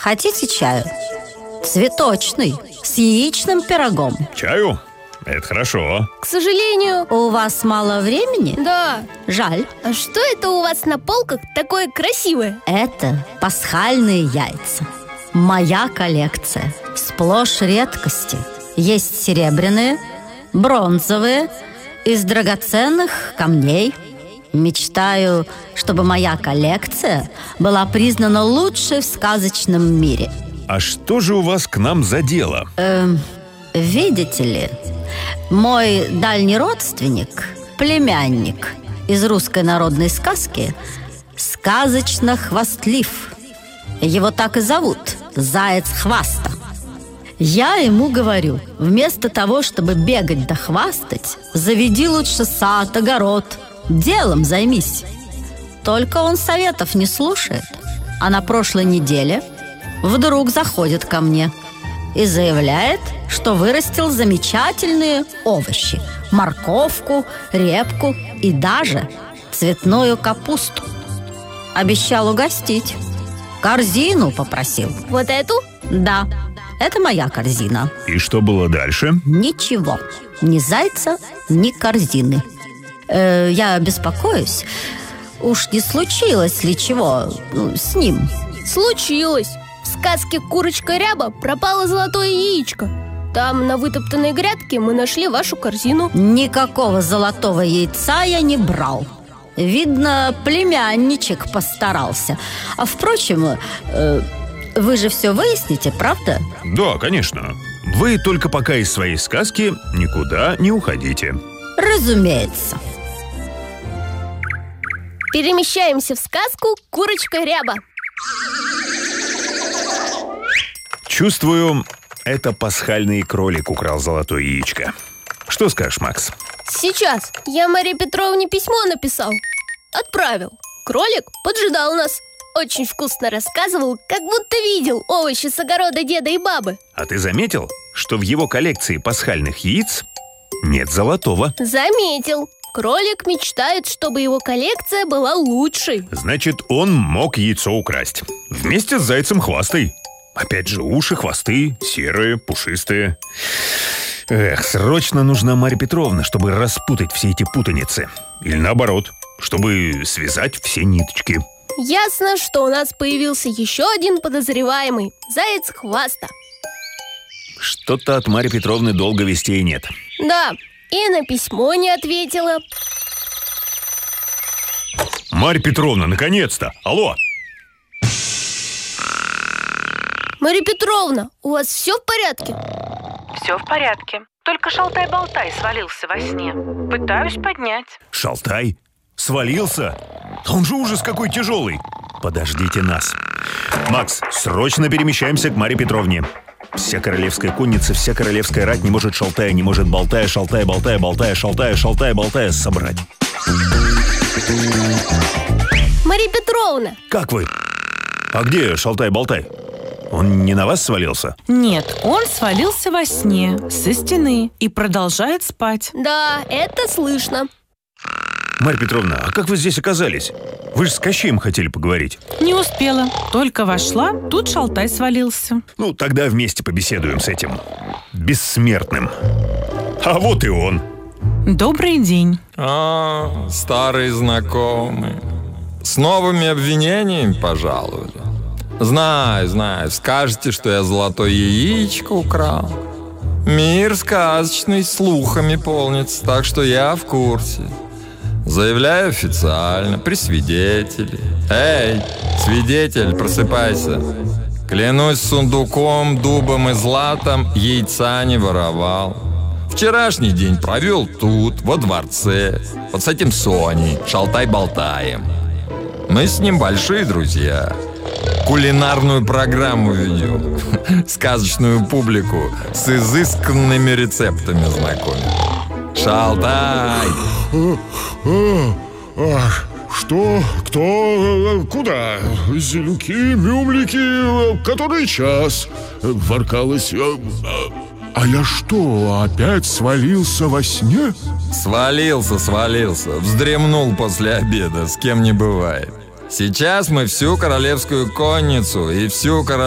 Хотите чаю? Цветочный, с яичным пирогом. Чаю? Это хорошо. К сожалению. У вас мало времени? Да. Жаль. А что это у вас на полках такое красивое? Это пасхальные яйца. Моя коллекция. Сплошь редкости. Есть серебряные, бронзовые, из драгоценных камней. Мечтаю, чтобы моя коллекция была признана лучшей в сказочном мире. А что же у вас к нам за дело? Видите ли, мой дальний родственник, племянник из русской народной сказки, сказочно хвастлив. Его так и зовут – Заяц Хваста. Я ему говорю, вместо того, чтобы бегать да хвастать, заведи лучше сад, огород, делом займись. Только он советов не слушает. А на прошлой неделе вдруг заходит ко мне и заявляет, что вырастил замечательные овощи: морковку, репку и даже цветную капусту. Обещал угостить. Корзину попросил. Вот эту? Да, это моя корзина. И что было дальше? Ничего. Ни зайца, ни корзины. Я беспокоюсь. Уж не случилось ли чего с ним? Случилось. В сказке «Курочка Ряба» пропало золотое яичко. Там, на вытоптанной грядке, мы нашли вашу корзину. Никакого золотого яйца я не брал. Видно, племянничек постарался. А впрочем, вы же все выясните, правда? Да, конечно. Вы только пока из своей сказки никуда не уходите. Разумеется. Перемещаемся в сказку «Курочка Ряба». Чувствую, это пасхальный кролик украл золотое яичко. Что скажешь, Макс? Сейчас. Я Марии Петровне письмо написал. Отправил. Кролик поджидал нас. Очень вкусно рассказывал, как будто видел овощи с огорода деда и бабы. А ты заметил, что в его коллекции пасхальных яиц нет золотого? Заметил. Кролик мечтает, чтобы его коллекция была лучшей. Значит, он мог яйцо украсть. Вместе с зайцем Хвастой. Опять же, уши, хвосты, серые, пушистые. Эх, срочно нужна Марья Петровна, чтобы распутать все эти путаницы. Или наоборот, чтобы связать все ниточки. Ясно, что у нас появился еще один подозреваемый – Заяц Хваста. Что-то от Марьи Петровны долго вестей нет. Да, и на письмо не ответила. Марья Петровна, наконец-то! Алло! Марья Петровна, у вас все в порядке? Все в порядке. Только Шалтай-Болтай свалился во сне. Пытаюсь поднять. Шалтай? Свалился? Он же ужас какой тяжелый. Подождите нас. Макс, срочно перемещаемся к Марье Петровне. Вся королевская конница, вся королевская рать не может Шалтая, не может Болтая, Шалтай-Болтая, Болтая, Шалтая, Шалтай-Болтая собрать. Марья Петровна! Как вы? А где Шалтай-Болтай? Он не на вас свалился? Нет, он свалился во сне со стены и продолжает спать. Да, это слышно. Марья Петровна, а как вы здесь оказались? Вы же с Кощеем хотели поговорить. Не успела. Только вошла, тут Шалтай свалился. Ну, тогда вместе побеседуем с этим бессмертным. А вот и он. Добрый день. Старые знакомые. С новыми обвинениями пожаловали. Знаю, скажете, что я золотое яичко украл. Мир сказочный слухами полнится, так что я в курсе. Заявляю официально, при свидетеле. Эй, свидетель, просыпайся. Клянусь сундуком, дубом и златом, яйца не воровал. Вчерашний день провел тут, во дворце, вот с этим Соней, Шалтай-Болтаем. Мы с ним большие друзья. Кулинарную программу ведем. Сказочную публику с изысканными рецептами знакомим. Шалтай! Что? Кто? Куда? Зелюки, мюмлики, который час? Воркалась. А я что, опять свалился во сне? Свалился. Вздремнул после обеда, с кем не бывает. Сейчас мы всю королевскую конницу и всю королевскую